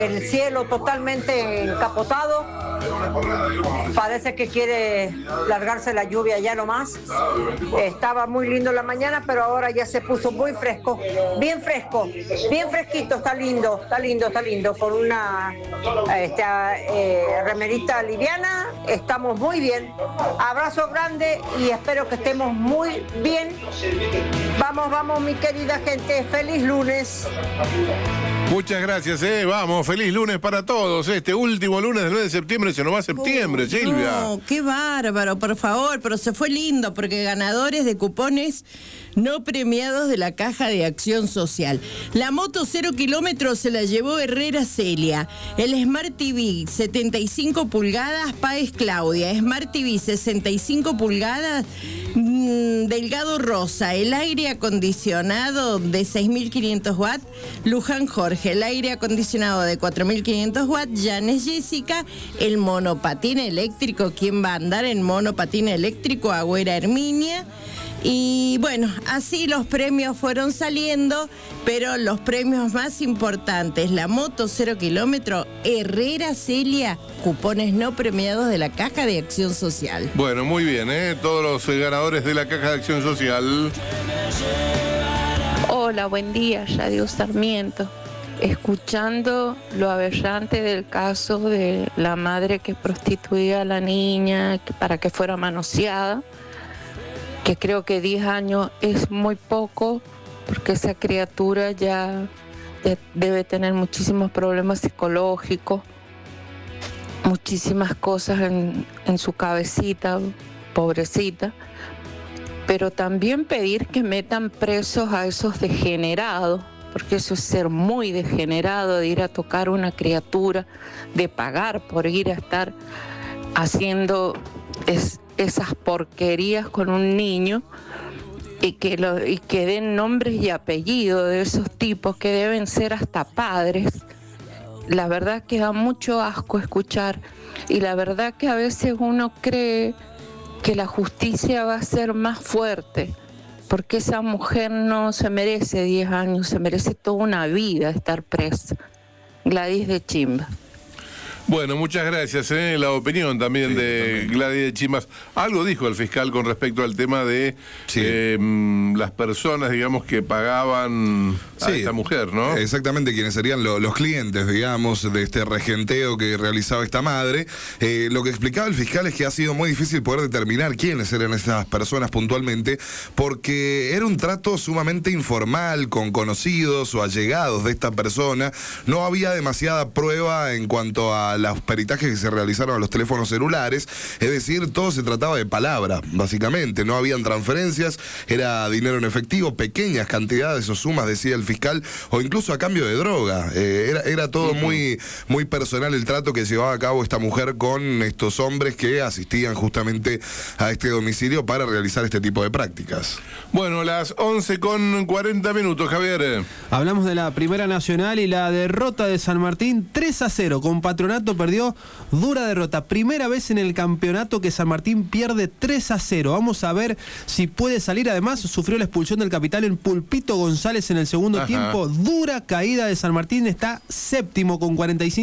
El cielo totalmente encapotado, parece que quiere largarse la lluvia ya nomás. Estaba muy lindo la mañana, pero ahora ya se puso muy fresco, bien fresquito, está lindo, con una remerita liviana, estamos muy bien. Abrazo grande y espero que estemos muy bien. Vamos, mi querida gente, feliz lunes. Muchas gracias, vamos, feliz lunes para todos. Este último lunes del mes de septiembre se nos va septiembre, Silvia. No, qué bárbaro, por favor, pero se fue lindo porque ganadores de cupones no premiados de la Caja de Acción Social. La moto 0 kilómetros se la llevó Herrera Celia. El Smart TV 75 pulgadas, Páez Claudia. Smart TV 65 pulgadas, Delgado Rosa. El aire acondicionado de 6.500 watts, Luján Jorge. El aire acondicionado de 4.500 watts, Janes Jessica. El monopatín eléctrico, ¿quién va a andar en monopatín eléctrico? Agüera Herminia. Y bueno, así los premios fueron saliendo, pero los premios más importantes, la moto 0 kilómetro, Herrera Celia, cupones no premiados de la Caja de Acción Social. Bueno, muy bien, todos los ganadores de la Caja de Acción Social. Hola, buen día, Radio Sarmiento. Escuchando lo aberrante del caso de la madre que prostituía a la niña para que fuera manoseada, que creo que 10 años es muy poco, porque esa criatura ya debe tener muchísimos problemas psicológicos, muchísimas cosas en su cabecita, pobrecita, pero también pedir que metan presos a esos degenerados, porque eso es ser muy degenerado, de ir a tocar una criatura, de pagar por ir a estar haciendo esas porquerías con un niño, y que den nombres y apellidos de esos tipos que deben ser hasta padres. La verdad que da mucho asco escuchar, y la verdad que a veces uno cree que la justicia va a ser más fuerte, porque esa mujer no se merece 10 años, se merece toda una vida estar presa. Gladys de Chimba. Bueno, muchas gracias. La opinión también de Gladys de Chimbas. Algo dijo el fiscal con respecto al tema de las personas, digamos, que pagaban a esta mujer, ¿no? Exactamente, quienes serían los clientes, digamos, de este regenteo que realizaba esta madre. Lo que explicaba el fiscal es que ha sido muy difícil poder determinar quiénes eran esas personas puntualmente, porque era un trato sumamente informal, con conocidos o allegados de esta persona. No había demasiada prueba en cuanto a los peritajes que se realizaron a los teléfonos celulares, es decir, todo se trataba de palabra, básicamente, no habían transferencias, era dinero en efectivo, pequeñas cantidades o sumas, decía el fiscal, o incluso a cambio de droga. Era todo muy personal el trato que llevaba a cabo esta mujer con estos hombres que asistían justamente a este domicilio para realizar este tipo de prácticas. Bueno, las 11:40, Javier. Hablamos de la Primera Nacional y la derrota de San Martín 3-0, con Patronato perdió dura derrota. Primera vez en el campeonato que San Martín pierde 3-0. Vamos a ver si puede salir. Además, sufrió la expulsión del capitán en Pulpito González en el segundo tiempo. Dura caída de San Martín. Está séptimo con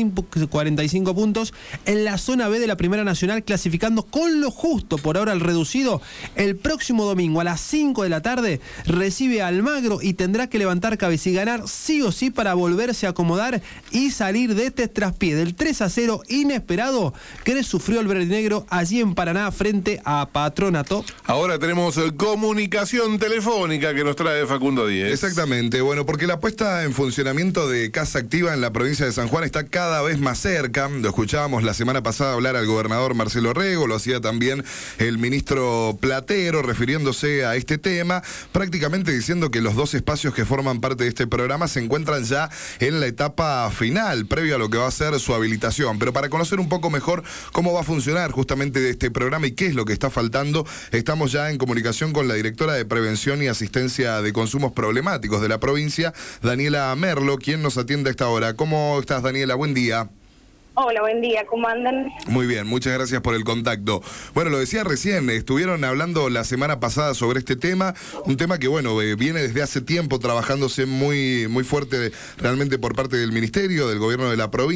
45 puntos en la zona B de la Primera Nacional, clasificando con lo justo por ahora el reducido. El próximo domingo a las 5 de la tarde recibe a Almagro y tendrá que levantar cabeza y ganar sí o sí para volverse a acomodar y salir de este traspié del 3-0 inesperado que sufrió el verdinegro allí en Paraná frente a Patronato. Ahora tenemos comunicación telefónica que nos trae Facundo Díez. Exactamente, bueno, porque la puesta en funcionamiento de Casa Activa en la provincia de San Juan está cada vez más cerca. Lo escuchábamos la semana pasada hablar al gobernador Marcelo Rego, lo hacía también el ministro Platero refiriéndose a este tema, prácticamente diciendo que los dos espacios que forman parte de este programa se encuentran ya en la etapa final, previo a lo que va a ser su habilitación. Pero para conocer un poco mejor cómo va a funcionar justamente este programa y qué es lo que está faltando, estamos ya en comunicación con la directora de Prevención y Asistencia de Consumos Problemáticos de la provincia, Daniela Merlo, quien nos atiende a esta hora. ¿Cómo estás, Daniela? Buen día. Hola, buen día, ¿cómo andan? Muy bien, muchas gracias por el contacto. Bueno, lo decía recién, estuvieron hablando la semana pasada sobre este tema, un tema que, bueno, viene desde hace tiempo trabajándose muy, muy fuerte realmente por parte del Ministerio, del Gobierno de la provincia.